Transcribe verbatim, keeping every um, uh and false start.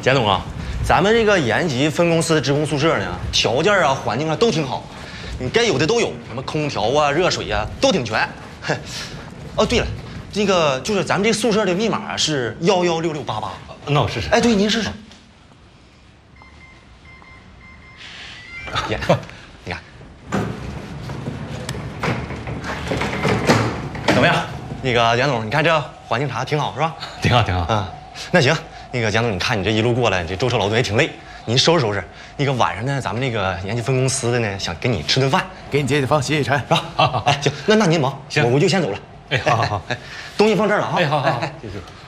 简总啊，咱们这个延吉分公司的职工宿舍呢，条件啊、环境啊都挺好，你该有的都有，什么空调啊、热水啊都挺全。哦，对了，那个就是咱们这宿舍的密码是幺幺六六八八。 那我试试。 哎，对，您试试。耶，你看，怎么样？那个简总，你看这环境啥挺好是吧？ 挺好，挺好。 啊，那行，那个简总，你看你这一路过来，这舟车劳顿也挺累，您收拾收拾。那个晚上呢，咱们那个延吉分公司的呢，想跟你吃顿饭， 给你解解放，洗洗尘，是吧？ 好好，哎，行，那那您忙， 行， 我我就先走了。 哎，好好好， 哎，东西放这儿了啊。 哎，好好好，谢谢。